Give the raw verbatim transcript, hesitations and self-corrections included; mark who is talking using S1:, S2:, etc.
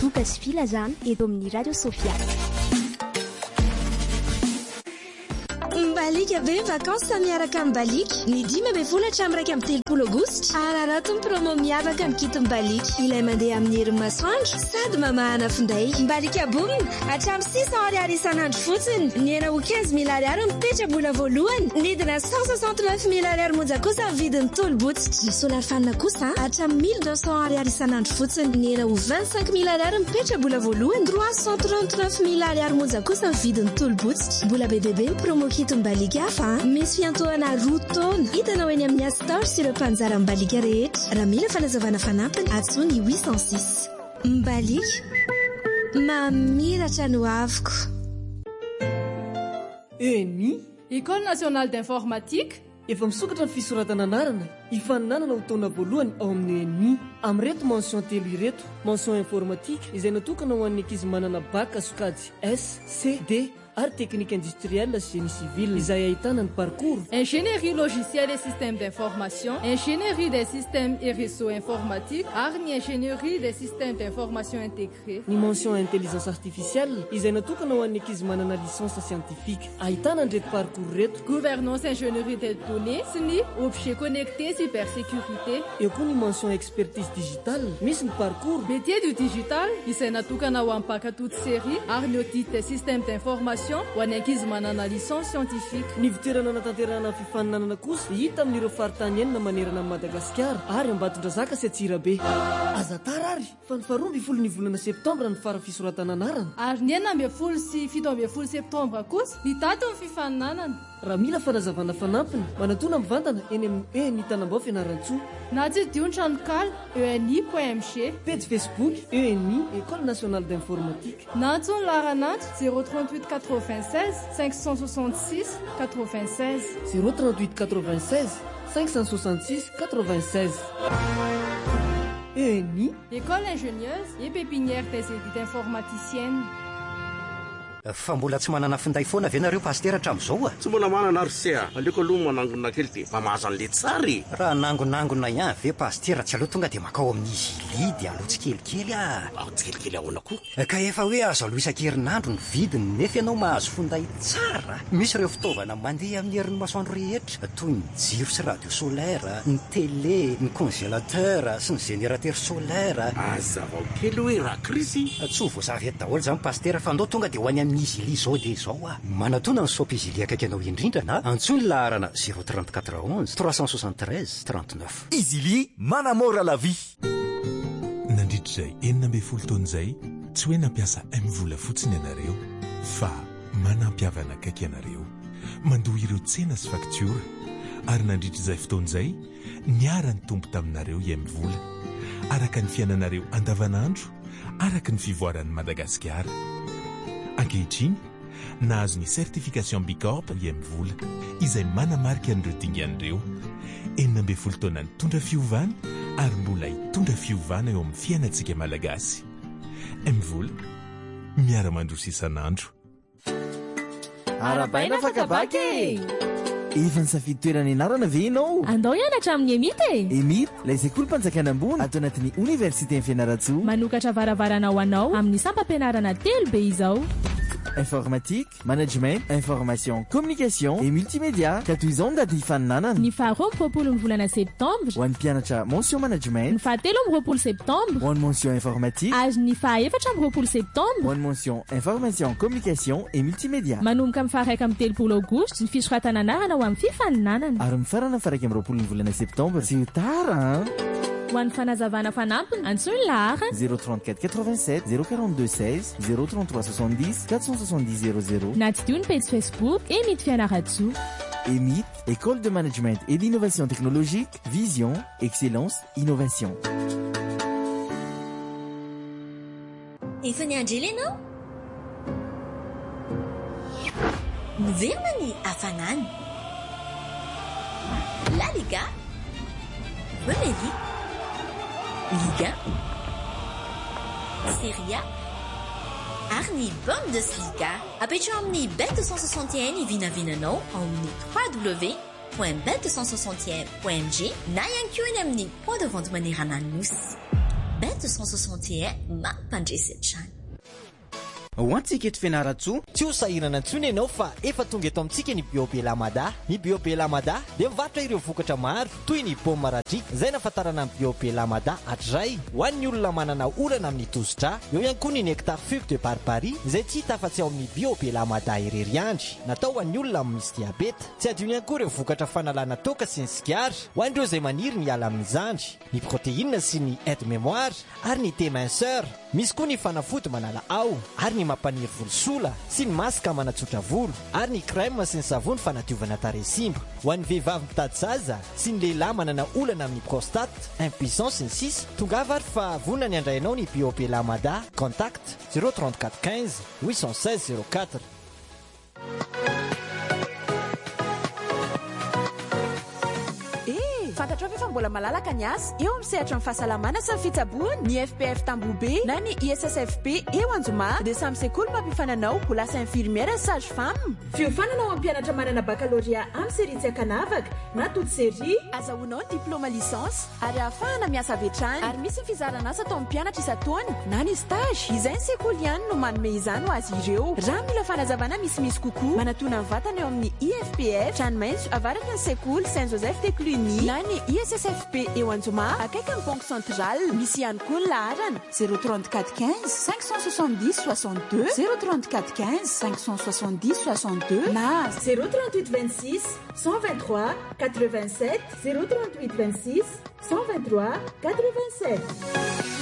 S1: toka sy filazana eto amin'ny radio Sofia.
S2: Mbalika be vacances miaraka amin'ny Balika. Ny dimy ambin'ny folo hatramin'ny iraika amby telopolo aogositra. Ararato ny promo miavaka ny kit Mbalika. Ilay mandeha amin'ny herin'ny masoandro sady mamahana finday. Mbalika bomina hatramin'ny six cents ariary isan'andro fotsiny. Ny hena ho quinze mille ariary mipetra-bola voalohany. Nidina cent soixante-neuf mille ariary monja kosa vidin'ny tolo-botsitra. Ny solar fan kosa hatramin'ny mille deux cents ariary isan'andro fotsiny. Ny hena ho vingt-cinq mille ariary mipetra-bola voalohany. trois cent trente-neuf mille ariary monja kosa vidin'ny tolo-botsitra. Bola be dia be ny promo kit Mbalika fa misy fiantohana roa taona. Hitanao eny amin'ny Astor sy ireo mpanjara Mbalika rehetra. Raha mila fanazavana fanampiny atsony huit cent six. Mbalika mamiratra no avoko.
S3: Eny
S4: École nationale d'informatique
S3: efa misokatra ny fisoratana anarana hifaninanana ho taona voalohany ao amin'ny eny amin'reto mention telo ireto: mention informatique izay natokana ho an'ny ankizy manana bac sokajy S, C, D ary technique industrielle sy génie civil izay ahitana ny parcours
S4: ingénierie logicielle et systèmes d'information, ingénierie des systèmes et réseaux informatiques ary ny ingénierie des systèmes d'information intégrés.
S3: Ny mention intelligence artificielle izay natokana ho an'ny ankizy manana licence scientifique ahitana an'ireto parcours reto:
S4: gouvernance ingénierie des données sy ny objet connecté cybersécurité.
S3: Eo koa ny mention expertise digitale misy ny parcours
S4: métier du digital izay natokana ho amin'ny bac toute série ary ny audit des systèmes d'information ho an'ny ankizy manana licence scientifique.
S3: Ny viterana natanterahana fifaninanana kosa hita amin'ireo faritany enina manerana amin'ny Madagasikara ary Ambatondrazaka sy Atsirabe. Aza tara ary fa ny faharoa ambin'ny folo ny volana septambra ny fara fisoratana anarana
S4: ary ny enina ambin'ny folo sy fito ambin'ny folo septambra kosa ny daty ny fifaninanana.
S3: Raha mila fanazavana fanampiny manatona mivantana eny amin'ny E N I Tanambao Fianaratsoa
S4: na tsy dio ny tranokala E N I point M G,
S3: page Facebook E N I École nationale d'informatique.
S4: na antsoiny laharanantso zéro trente-huit quatre-vingt-seize cinq cent soixante-six quatre-vingt-seize
S3: zéro trente-huit quatre-vingt-seize cinq cent soixante-six quatre-vingt-seize. E N I
S4: école ingénieuse et pépinière des élites informaticiennes.
S5: Fa mbola tsy manana finday foana ve nareo pasteur hatramin'izao a?
S6: Tsy mbola manana ary sea, aleoko aloha manangona kely dia mamahazo an'le tsary.
S5: Raha nangonangona ihany ve pasteur tsy aloha tonga dia makao amin'izy ily dia aloha tsy kelikely a.
S6: Ao tsikelikely ahoana koa.
S5: Ka efa hoe azo aloha isan-kerinandro ny vidiny nefa ianao mahazo finday tsara. Misy ireo fitaovana mandeha amin'ny herin'ny masoandro rehetra toy ny jiro sy radio solaire, ny télé, ny congélateur sy ny générateur solaire.
S6: Azavao kely hoe raha krisy.
S5: Tsy ho voazavy eto daholo zany pasteur fa andao tonga dia ho any amin'ny izily zao dia zao a. Manatona ny soap izily akaiky anao indrindra na antsoiny laharana zéro trente-quatre onze trois cent soixante-treize trente-neuf.
S7: Izily manamora la vie. Nandritrizay enina ambin'ny folo taona izay tsy hoe nampiasa M-vola fotsiny ianareo fa manampiavana akaiky ianareo mandoha ireo tsena sy faktiora ary nandritrizay fotoana izay niara ny tompo taminareo i M-vola araka ny fiainanareo andavanandro araka ny fivoaran'ny Madagasikara. Ankehitriny nahazo ny certification Bicorp i M-vola izay manamarika an'ireo dingan'ireo enina ambin'ny folo taona nitondra fiovana ary mbola hitondra fiovana eo amin'ny fiainantsika malagasy. M-vola miara-mandroso isan'andro.
S8: Arabaina fakabaky
S9: efa nisafidy toerana ianarana ve ianao?
S8: Andao hianatra amin'ny emite
S9: emite ilay sekoly mpanjakana ambony ato anatin'ny université ny Fianaratsoa
S8: manokatra varavarana ho anao amin'ny sampam-pianarana telo be izao:
S9: informatique, management, information, communication et multimédia. Ka toy izao ny dady hifaninanana.
S8: Ny faharoa amby roapolo ny volana septambra
S9: ho an'ny mpianatra mention management,
S8: ny fahatelo amby roapolo septambra
S9: ho an'ny mention informatique,
S8: ary ny fahaefatra amby roapolo septambra
S9: ho an'ny mention information, communication et multimédia.
S8: manomboka amin'ny faharaika amby telopolo aogositra ny fisoratana anarana ho amin'ny fifaninanana
S9: ary mifarana faraika amby roapolo ny volana septambra. Tsy ho tara
S8: ho an'ny fanazavana fanampiny antsoiny lahara
S9: zéro trente-quatre quatre-vingt-sept zéro quarante-deux seize zéro trente-trois soixante-dix quatre cent soixante-dix zéro zéro.
S8: na tsy dio ny page Facebook emite Fianaratsoa.
S9: Emite, école de management et d'innovation technologique, vision, excellence, innovation.
S2: Efa niandry ianao? Miverina ny hafanana. La Liga, Premier League, Ligue un, Serie A, ary ny Bundesliga. Apetrao amin'ny bet deux cent soixante et un ny vinavinanao amin'ny w w w point bet deux cent soixante et un point m g na ihany koa eny amin'ny point de vente manerana nosy.
S10: bet cent soixante et un mampandresetrany
S11: ho antsika eto fianaratsoa
S12: tsy ho sahirana antsony ianao fa efa tonga eto amintsika ny biobelamada ny biobelamada dia mivarotra ireo vokatra maro toy ny paoma radrika izay nafatarana ny biobelamada hatray ho an'ny olona manana olana amin'ny tosidra eo ihany koa ny nectar fube de barbarie izay tsy hita afa-tsy ao amin'ny biobelamada irery andry natao ho an'ny olona misy diabeta tsy adino ihany koa ireo vokatra fanalana toka sy ny sigara ho an'ireo izay maniry ny ala amin'ny zandry ny protéine sy ny aide mémoire ary ny téminceur misy koa ny fanafody manala ao ary ny mampaniry volosola sy ny masaka manatsotra volo ary ny crème sy ny savony fanadiovana taresimba ho an'ny vehivavy mitady zaza sy ny lehilahy manana olana amin'ny prostate impuissance sy ny sisa tongava ary fa vonona ny andrainao ny biobelamada contact zéro trente-quatre quinze huit cent seize zéro quatre.
S13: Fantatrao fa mbola malalaka ny asa eo amin'ny sehatra ny fahasalamana sy ny fitsaboana ny F P F Tambobe na ny I S S F P eo Anjoma dia samy sekoly mampifananao ho lasa infirmière sage femme.
S14: Fiofanana ao ampianatra manana baccalauréat amin'ny série tsy akanavaka na toute série
S13: azahoanao ny diplôma licence ary ahafahana miasa avy hatrany ary misy ny fizarana asa atao amin'ny mpianatra isan-taona na ny stage izay ny sekoly ihany no manome izany ho azy ireo. Raha mila fanazavana misimisy kokoa manatona ny vatana eo amin'ny I F P F Tranomaitso avaraky ny sekoly Saint Joseph de Cluny na ny I S S F P eo Anjoma akaiky ny banque centrale misy ihany koa ny laharana zéro trente-quatre quinze cinq cent soixante-dix soixante-deux zéro trente-quatre quinze cinq cent soixante-dix soixante-deux
S14: na zéro trente-huit vingt-six cent vingt-trois quatre-vingt-sept zéro trente-huit vingt-six cent vingt-trois quatre-vingt-sept.